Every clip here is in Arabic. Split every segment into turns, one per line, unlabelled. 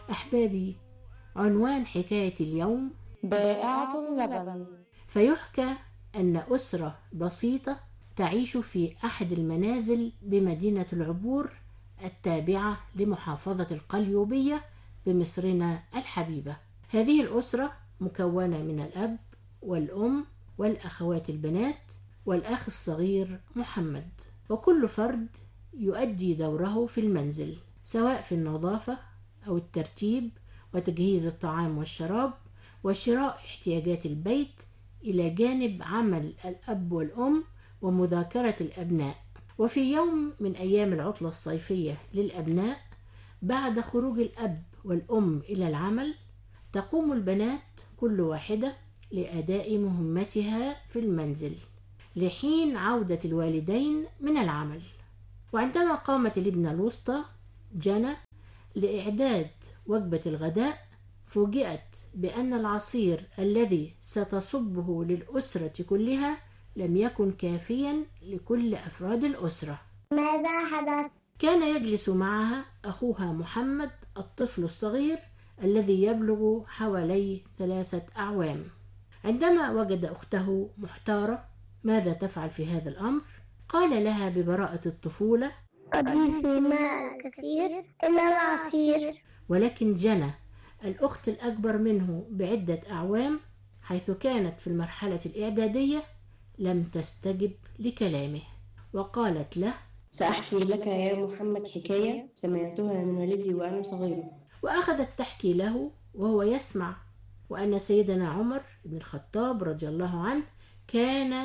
أحبابي، عنوان حكاية اليوم
بائعة اللبن.
فيحكى أن أسرة بسيطة تعيش في أحد المنازل بمدينة العبور التابعة لمحافظة القليوبية بمصرنا الحبيبة. هذه الأسرة مكونة من الأب والأم والأخوات البنات والأخ الصغير محمد، وكل فرد يؤدي دوره في المنزل، سواء في النظافة أو الترتيب وتجهيز الطعام والشراب وشراء احتياجات البيت، إلى جانب عمل الأب والأم ومذاكرة الأبناء. وفي يوم من أيام العطلة الصيفية للأبناء، بعد خروج الأب والأم إلى العمل، تقوم البنات كل واحدة لأداء مهمتها في المنزل لحين عودة الوالدين من العمل. وعندما قامت الابنة الوسطى جنى لإعداد وجبة الغداء، فوجئت بأن العصير الذي ستصبه للأسرة كلها لم يكن كافيا لكل أفراد الأسرة.
ماذا حدث؟
كان يجلس معها أخوها محمد الطفل الصغير الذي يبلغ حوالي 3 أعوام. عندما وجد أخته محتارة ماذا تفعل في هذا الأمر، قال لها ببراءة الطفولة:
أضيفي ماء الكثير إلى العصير.
ولكن جنى الأخت الأكبر منه بعدة أعوام، حيث كانت في المرحلة الإعدادية، لم تستجب لكلامه، وقالت له:
سأحكي لك يا محمد حكاية سمعتها من والدي وأنا صغير.
وأخذت تحكي له وهو يسمع، وأن سيدنا عمر بن الخطاب رضي الله عنه كان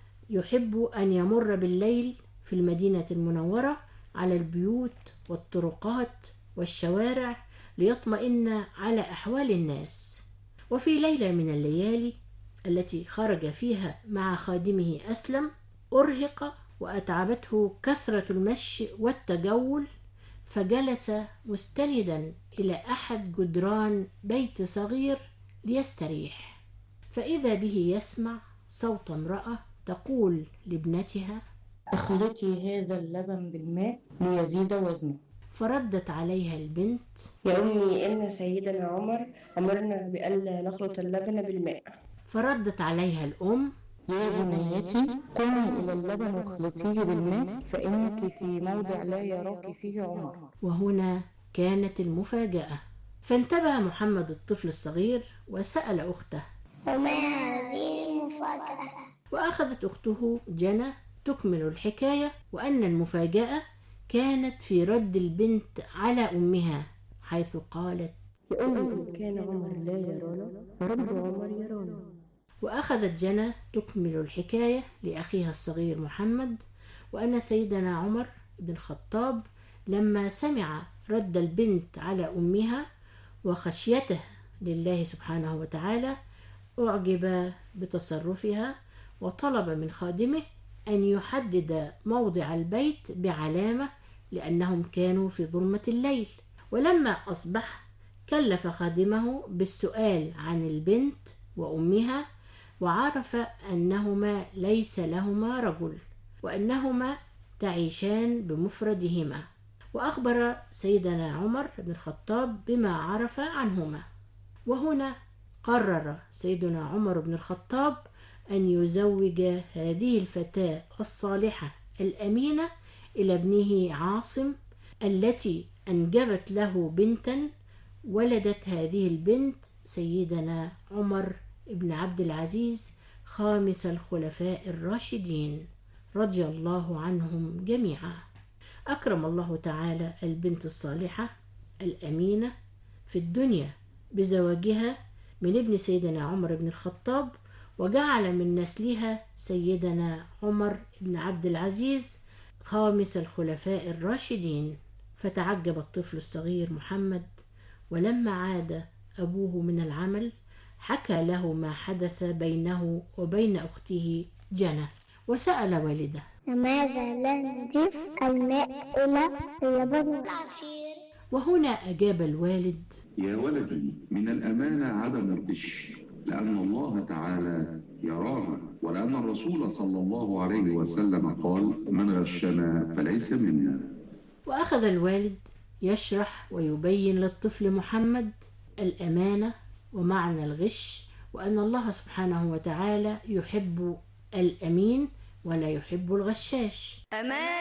يحب أن يمر بالليل في المدينة المنورة على البيوت والطرقات والشوارع ليطمئن على أحوال الناس. وفي ليلة من الليالي التي خرج فيها مع خادمه أسلم، أرهق وأتعبته كثرة المشي والتجول، فجلس مستندا إلى أحد جدران بيت صغير ليستريح، فإذا به يسمع صوت امرأة تقول لابنتها:
اخلطي هذا اللبن بالماء ليزيد وزنه.
فردت عليها البنت:
يا أمي، إن سيدنا عمر أمرنا بألا نخلط اللبن بالماء.
فردت عليها الأم:
يا بنيتي، قومي إلى اللبن واخلطيه بالماء، فإنك في موضع لا يراك فيه عمر.
وهنا كانت المفاجأة، فانتبه محمد الطفل الصغير وسأل أخته:
وما هذه المفاجأة؟
وأخذت أخته جنى تكمل الحكاية، وأن المفاجأة كانت في رد البنت على أمها، حيث قالت:
يا أمي، إن كان عمر لا يرانا فرب عمر يرانا.
وأخذت جنى تكمل الحكاية لأخيها الصغير محمد، وأن سيدنا عمر بن الخطاب لما سمع رد البنت على أمها وخشيته لله سبحانه وتعالى، أعجب بتصرفها، وطلب من خادمه أن يحدد موضع البيت بعلامة، لأنهم كانوا في ظلمة الليل. ولما أصبح كلف خادمه بالسؤال عن البنت وأمها، وعرف أنهما ليس لهما رجل، وأنهما تعيشان بمفردهما، وأخبر سيدنا عمر بن الخطاب بما عرف عنهما. وهنا قرر سيدنا عمر بن الخطاب أن يزوج هذه الفتاة الصالحة الأمينة إلى ابنه عاصم، التي أنجبت له بنتا، ولدت هذه البنت سيدنا عمر بن عبد العزيز خامس الخلفاء الراشدين رضي الله عنهم جميعا. أكرم الله تعالى البنت الصالحة الأمينة في الدنيا بزواجها من ابن سيدنا عمر بن الخطاب، وجعل من نسلها سيدنا عمر بن عبد العزيز خامس الخلفاء الراشدين. فتعجب الطفل الصغير محمد، ولما عاد أبوه من العمل حكى له ما حدث بينه وبين أخته جنى، وسأل والده:
لماذا لا نضيف الماء إلى اللبن والعصير؟
وهنا أجاب الوالد:
يا ولدي، من الأمانة عدم الغش، لأن الله تعالى يرانا، ولأن الرسول صلى الله عليه وسلم قال: من غشنا فليس منا.
وأخذ الوالد يشرح ويبين للطفل محمد الأمانة ومعنى الغش، وأن الله سبحانه وتعالى يحب الأمين ولا يحب الغشاش.